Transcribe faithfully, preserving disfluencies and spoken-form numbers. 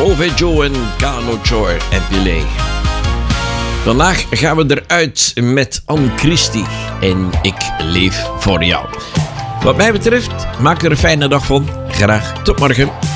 Smallville Joe en Kano Chor en Pilet. Vandaag gaan we eruit met Anne Christie en Ik leef voor jou. Wat mij betreft, maak er een fijne dag van. Graag tot morgen.